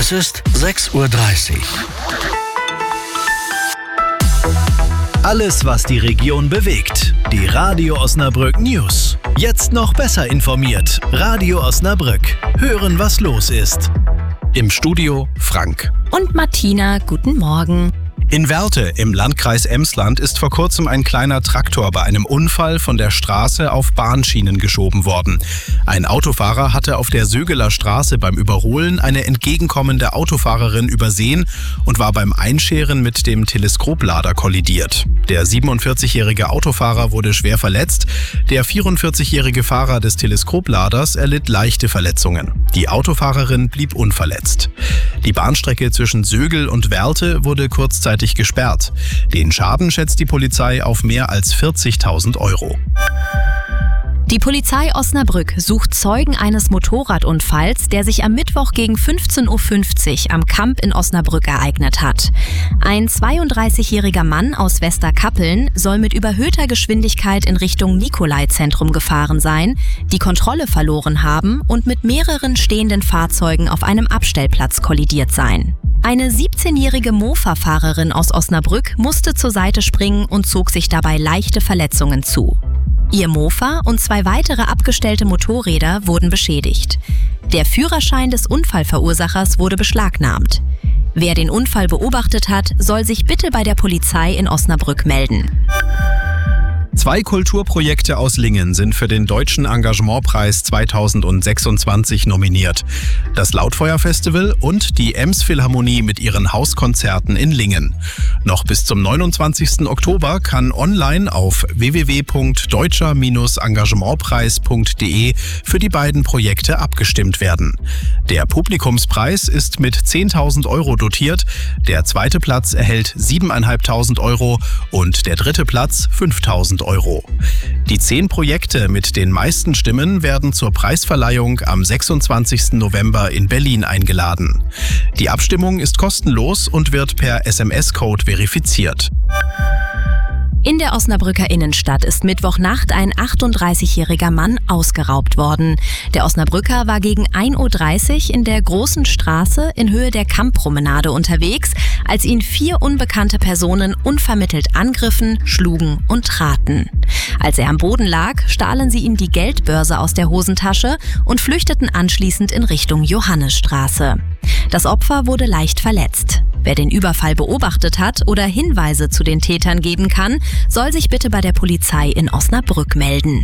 Es ist 6:30 Uhr. Alles, was die Region bewegt. Die Radio Osnabrück News. Jetzt noch besser informiert. Radio Osnabrück. Hören, was los ist. Im Studio Frank. Und Martina, guten Morgen. In Werlte im Landkreis Emsland ist vor kurzem ein kleiner Traktor bei einem Unfall von der Straße auf Bahnschienen geschoben worden. Ein Autofahrer hatte auf der Sögeler Straße beim Überholen eine entgegenkommende Autofahrerin übersehen und war beim Einscheren mit dem Teleskoplader kollidiert. Der 47-jährige Autofahrer wurde schwer verletzt. Der 44-jährige Fahrer des Teleskopladers erlitt leichte Verletzungen. Die Autofahrerin blieb unverletzt. Die Bahnstrecke zwischen Sögel und Werlte wurde kurzzeitig gesperrt. Den Schaden schätzt die Polizei auf mehr als 40.000 €. Die Polizei Osnabrück sucht Zeugen eines Motorradunfalls, der sich am Mittwoch gegen 15:50 Uhr am Kamp in Osnabrück ereignet hat. Ein 32-jähriger Mann aus Westerkappeln soll mit überhöhter Geschwindigkeit in Richtung Nikolaizentrum gefahren sein, die Kontrolle verloren haben und mit mehreren stehenden Fahrzeugen auf einem Abstellplatz kollidiert sein. Eine 17-jährige Mofa-Fahrerin aus Osnabrück musste zur Seite springen und zog sich dabei leichte Verletzungen zu. Ihr Mofa und 2 weitere abgestellte Motorräder wurden beschädigt. Der Führerschein des Unfallverursachers wurde beschlagnahmt. Wer den Unfall beobachtet hat, soll sich bitte bei der Polizei in Osnabrück melden. 2 Kulturprojekte aus Lingen sind für den Deutschen Engagementpreis 2026 nominiert. Das Lautfeuer-Festival und die Ems-Philharmonie mit ihren Hauskonzerten in Lingen. Noch bis zum 29. Oktober kann online auf www.deutscher-engagementpreis.de für die beiden Projekte abgestimmt werden. Der Publikumspreis ist mit 10.000 € dotiert, der zweite Platz erhält 7.500 € und der dritte Platz 5.000 €. Die 10 Projekte mit den meisten Stimmen werden zur Preisverleihung am 26. November in Berlin eingeladen. Die Abstimmung ist kostenlos und wird per SMS-Code verifiziert. In der Osnabrücker Innenstadt ist Mittwochnacht ein 38-jähriger Mann ausgeraubt worden. Der Osnabrücker war gegen 1:30 Uhr in der Großen Straße in Höhe der Kamppromenade unterwegs, als ihn 4 unbekannte Personen unvermittelt angriffen, schlugen und traten. Als er am Boden lag, stahlen sie ihm die Geldbörse aus der Hosentasche und flüchteten anschließend in Richtung Johannesstraße. Das Opfer wurde leicht verletzt. Wer den Überfall beobachtet hat oder Hinweise zu den Tätern geben kann, soll sich bitte bei der Polizei in Osnabrück melden.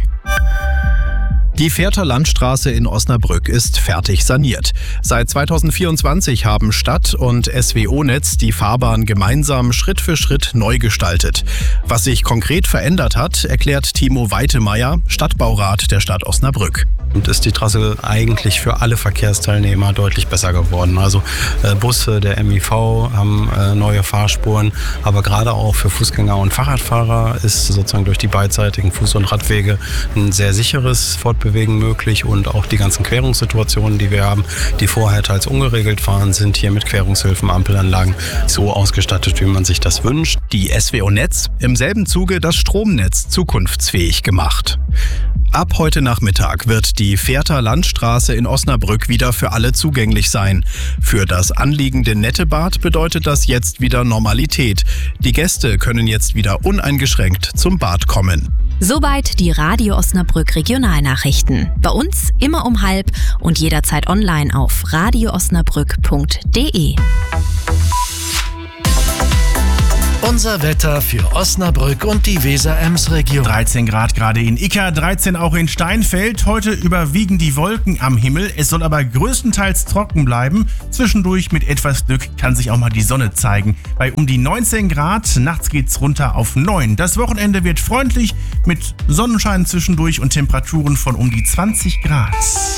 Die Fährter Landstraße in Osnabrück ist fertig saniert. Seit 2024 haben Stadt und SWO-Netz die Fahrbahn gemeinsam Schritt für Schritt neu gestaltet. Was sich konkret verändert hat, erklärt Timo Weitemeyer, Stadtbaurat der Stadt Osnabrück. Und ist die Trasse eigentlich für alle Verkehrsteilnehmer deutlich besser geworden. Also Busse, der MIV haben neue Fahrspuren, aber gerade auch für Fußgänger und Fahrradfahrer ist sozusagen durch die beidseitigen Fuß- und Radwege ein sehr sicheres Fortbewegen möglich und auch die ganzen Querungssituationen, die wir haben, die vorher teils ungeregelt waren, sind hier mit Querungshilfen, Ampelanlagen so ausgestattet, wie man sich das wünscht. Die SWO-Netz im selben Zuge das Stromnetz zukunftsfähig gemacht. Ab heute Nachmittag wird die Fährter Landstraße in Osnabrück wieder für alle zugänglich sein. Für das anliegende Nettebad bedeutet das jetzt wieder Normalität. Die Gäste können jetzt wieder uneingeschränkt zum Bad kommen. Soweit die Radio Osnabrück Regionalnachrichten. Bei uns immer um 12:30 und jederzeit online auf radioosnabrück.de. Unser Wetter für Osnabrück und die Weser-Ems-Region. 13 Grad gerade in Icka, 13 auch in Steinfeld. Heute überwiegen die Wolken am Himmel. Es soll aber größtenteils trocken bleiben. Zwischendurch mit etwas Glück kann sich auch mal die Sonne zeigen. Bei um die 19 Grad, nachts geht's runter auf 9. Das Wochenende wird freundlich mit Sonnenschein zwischendurch und Temperaturen von um die 20 Grad.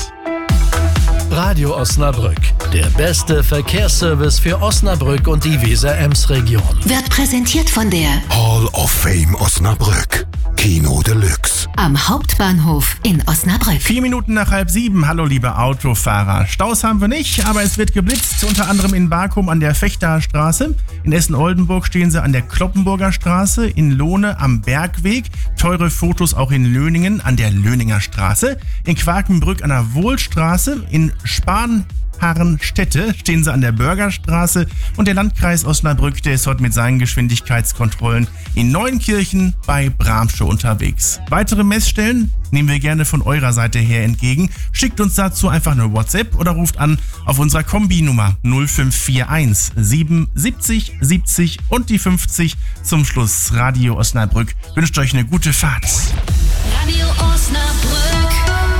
Radio Osnabrück, der beste Verkehrsservice für Osnabrück und die Weser-Ems-Region. Wird präsentiert von der Hall of Fame Osnabrück. Kino Deluxe. Am Hauptbahnhof in Osnabrück. 4 Minuten nach 6:30. Hallo liebe Autofahrer. Staus haben wir nicht, aber es wird geblitzt, unter anderem in Barkum an der Fechtaer Straße. In Essen-Oldenburg stehen sie an der Kloppenburger Straße, in Lohne am Bergweg. Teure Fotos auch in Löningen an der Löninger Straße. In Quakenbrück an der Wohlstraße. In Spahn Harrenstedt stehen sie an der Bürgerstraße und der Landkreis Osnabrück, der ist heute mit seinen Geschwindigkeitskontrollen in Neuenkirchen bei Bramsche unterwegs. Weitere Messstellen nehmen wir gerne von eurer Seite her entgegen. Schickt uns dazu einfach eine WhatsApp oder ruft an auf unserer Kombinummer 0541 77 70 und die 50 zum Schluss. Radio Osnabrück wünscht euch eine gute Fahrt. Radio Osnabrück.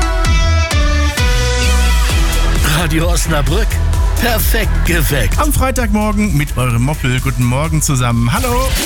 Radio Osnabrück, perfekt geweckt. Am Freitagmorgen mit eurem Moppel. Guten Morgen zusammen. Hallo!